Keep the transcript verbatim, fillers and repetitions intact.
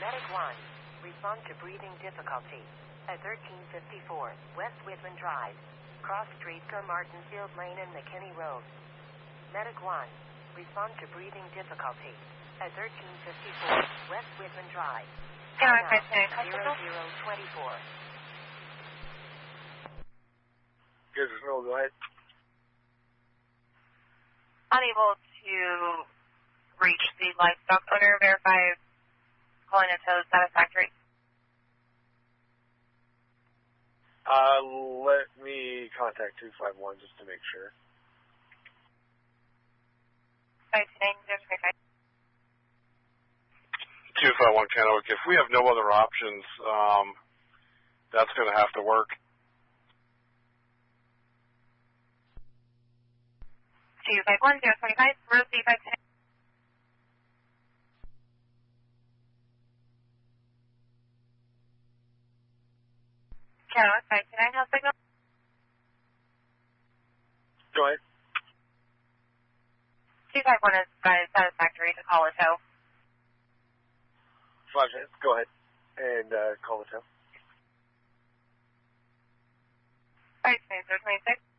Medic one, respond to breathing difficulty at thirteen fifty-four West Whitman Drive, cross street Carmarthen Field Lane and McKinney Road. Medic one, respond to breathing difficulty at thirteen fifty-four West Whitman Drive. zero zero twenty-four. Here's no, go ahead. Unable to reach the livestock owner, verify calling a tow satisfactory. Uh, let me contact two five one just to make sure. two five one Kennewick. If we have no other options, um, that's going to have to work. two five one zero two five, road B five ten. Kennewick five two nine, health signal. Go ahead. two five one is satisfactory to call a tow. Five minutes. Go ahead and uh, call the tow. Five two zero two six.